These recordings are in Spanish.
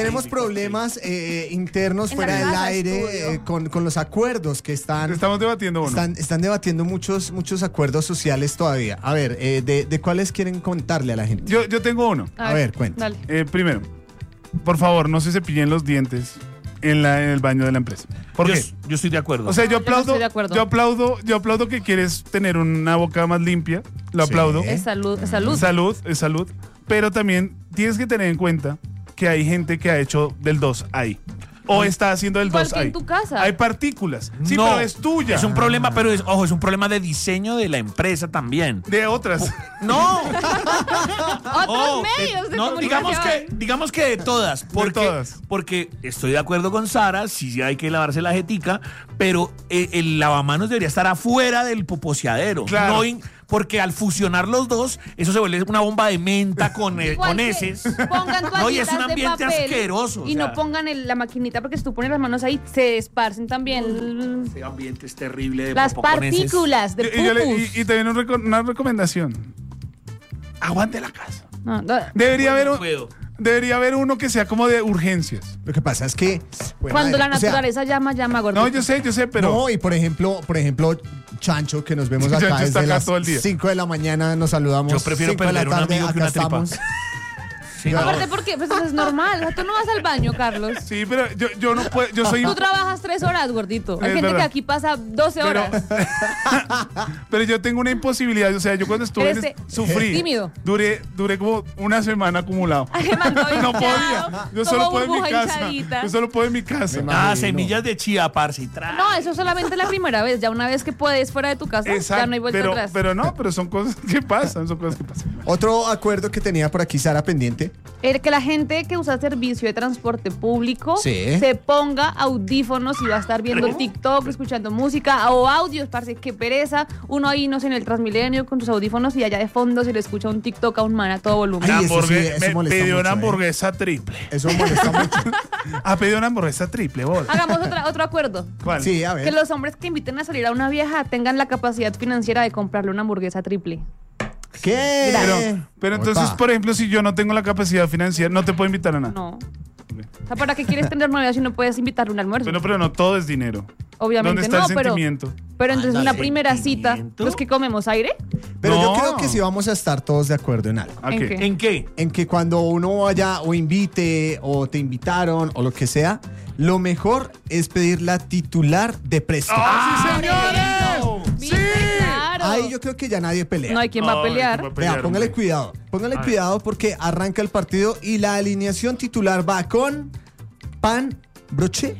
tenemos problemas internos fuera del aire con los acuerdos que estamos debatiendo uno. Están debatiendo muchos acuerdos sociales todavía. A ver, ¿de cuáles quieren contarle a la gente? Yo tengo uno. A ver, cuenta. Primero, por favor, no se cepillen los dientes en el baño de la empresa. ¿Por qué? Yo estoy de acuerdo. O sea, yo acuerdo. aplaudo que quieres tener una boca más limpia. Lo aplaudo. Es salud. Es salud. Pero también tienes que tener en cuenta que hay gente que ha hecho del 2 ahí. O está haciendo el 2 ahí. en tu casa. Hay partículas. Sí, no, pero es tuya. Es un problema, pero es un problema de diseño de la empresa también. De otras. No. Otros medios de comunicación. Digamos que de todas. Porque estoy de acuerdo con Sara, sí hay que lavarse la jetica, pero el lavamanos debería estar afuera del poposeadero. Claro. Porque al fusionar los dos, eso se vuelve una bomba de menta con heces. Pongan No, y es un ambiente asqueroso. Y no pongan la maquinita, porque si tú pones las manos ahí, se esparcen también. Ese ambiente es terrible de Las popó con heces. partículas de pupus. Y también una recomendación. Aguante la casa. No. Debería haber uno que sea como de urgencias. Lo que pasa es que cuando la naturaleza llama, gordito. No, yo sé, pero no, y por ejemplo, Chancho, que nos vemos acá Chancho está desde acá las todo el día. 5 de la mañana, nos saludamos. Yo prefiero 5 de la perder un tarde, amigo que acá una tripa. estamos. Sí, Aparte, porque pues eso es normal. O sea, tú no vas al baño, Carlos. Sí, pero yo no puedo, yo soy... Tú trabajas 3 horas, gordito. Hay Es gente verdad. que aquí pasa 12 horas. Pero yo tengo una imposibilidad, o sea, yo cuando estuve sufrí. Tímido. Duré como una semana acumulado. No podía. Yo solo puedo en mi casa. Yo solo puedo en mi casa. Semillas de chía, parce. No, eso solamente la primera vez. Ya una vez que puedes fuera de tu casa, ya no hay vuelta atrás. Pero son cosas que pasan, Otro acuerdo que tenía por aquí Sara pendiente. Que la gente que usa servicio de transporte público se ponga audífonos y va a estar viendo TikTok, escuchando música o audios, parce, qué pereza. Uno ahí, no sé, en el Transmilenio con tus audífonos y allá de fondo se le escucha un TikTok a un man a todo volumen. Ay, Me pidió una hamburguesa triple. Eso molesta mucho. Ha pedido una hamburguesa triple, bol. Hagamos otro acuerdo. ¿Cuál? Sí, a ver. Que los hombres que inviten a salir a una vieja tengan la capacidad financiera de comprarle una hamburguesa triple. ¿Qué? Pero entonces, por ejemplo, si yo no tengo la capacidad financiera, no te puedo invitar a nada. No. O sea, ¿para qué quieres tener novia si no puedes invitarle un almuerzo? Pero no todo es dinero. Obviamente ¿Dónde está no, el sentimiento? Pero entonces una primera cita, ¿los que comemos aire? Pero No. yo creo que sí vamos a estar todos de acuerdo en algo. ¿A ¿En qué? qué? ¿En qué? En que cuando uno vaya o invite o te invitaron o lo que sea, lo mejor es pedir la titular de presto. ¡Ah, sí, señores! ¿Viste? Claro. Ahí yo creo que ya nadie pelea. No hay quien va a pelear. Vea, póngale cuidado. Póngale cuidado porque arranca el partido y la alineación titular va con pan, brioche.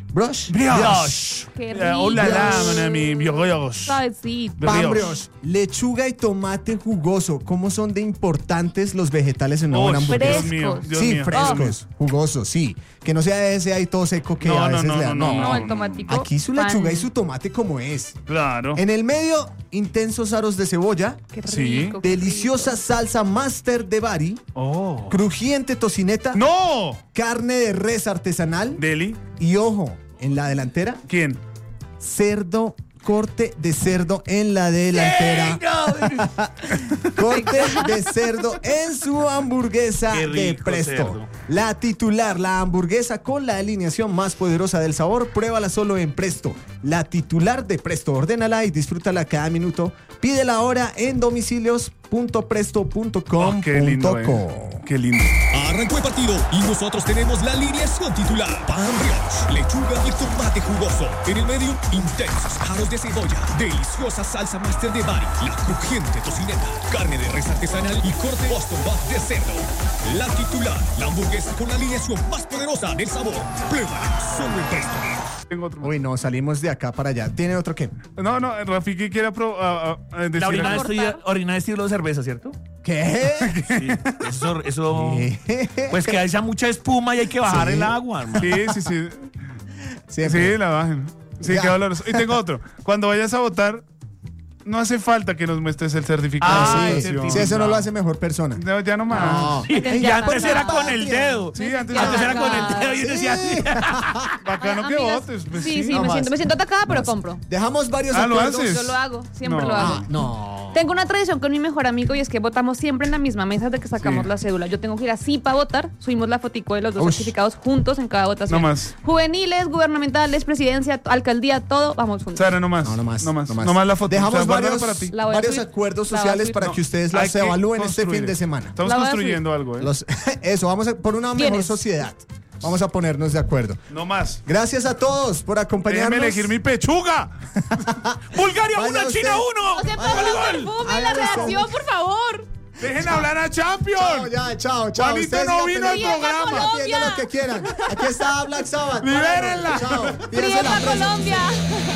Qué rico. Hola, mi brioche. Suavecito. Pan brioche, lechuga y tomate jugoso. ¿Cómo son de importantes los vegetales en una buena hamburguesa? Dios mío, Dios Sí, mío. frescos, jugosos, sí. Que no sea ese ahí todo seco que a veces le da. No, el tomatico. Aquí su lechuga y su tomate como es. Claro. En el medio, intensos aros de cebolla, Qué rico. Sí. qué deliciosa salsa master de Bari, Oh. crujiente tocineta, ¡No! carne de res artesanal ¿Deli? y ojo, en la delantera, ¿Quién? cerdo, corte de cerdo en la delantera. Corte de cerdo en su hamburguesa Qué de rico Presto. cerdo. La titular, la hamburguesa con la alineación más poderosa del sabor, pruébala solo en Presto. La titular de Presto, ordénala y disfrútala cada minuto. Pídela ahora en domicilios.presto.com.co. Oh, qué lindo, Qué lindo. Arrancó el partido y nosotros tenemos la alineación titular. Pan brioche, lechuga y tomate jugoso. En el medio, intensos aros de cebolla, deliciosa salsa master de Bari, la crujiente tocineta, carne de res artesanal y corte Boston Buff de cerdo. La titular, la hamburguesa con la alineación más poderosa del sabor. Pruébala solo en Presto. Tengo otro. Uy, no, salimos de acá para allá. ¿Tiene otro qué? No, Rafiki quiere decir La orina algo. es estilo de cerveza, ¿cierto? ¿Qué? Sí. Eso. ¿Qué? Pues que haya mucha espuma y hay que bajar Sí. el agua, hermano. Sí. Siempre. Sí, la bajen. Sí, Ya. qué doloroso. Y tengo otro. Cuando vayas a votar, no hace falta que nos muestres el certificado. Ah, de sí, votación. Sí, eso no lo hace mejor persona. No, ya no más. No. Y Ya antes no. era con el dedo. Sí, antes era con el acá. dedo y uno decía Sí. así. Bacano que Amigas, votes. Pues Sí, no me más. siento atacada, pero compro. Dejamos varios Ah, ¿lo acuerdos. haces? Yo lo hago, siempre No. lo hago. No. Tengo una tradición con mi mejor amigo y es que votamos siempre en la misma mesa de que sacamos la cédula. Yo tengo que ir así para votar. Subimos la fotico de los dos certificados juntos en cada votación. No más. Juveniles, gubernamentales, presidencia, alcaldía, todo, vamos juntos. Sara, no más. No más. No más la foto. Dejamos guárdala varios, para ti. varios acuerdos sociales para que ustedes las evalúen este fin de semana. Estamos construyendo algo, ¿eh? Eso, vamos a por una mejor sociedad. Vamos a ponernos de acuerdo. No más. Gracias a todos por acompañarnos. Déjeme elegir mi pechuga. Bulgaria 1, China 1. No se pongan perfume, la reacción, por favor. Dejen hablar a Champions. Chao. Juanito no vino al programa. Atiendan lo que quieran. Aquí está Black Sabbath. Libérenla. Chao. Prieta Colombia.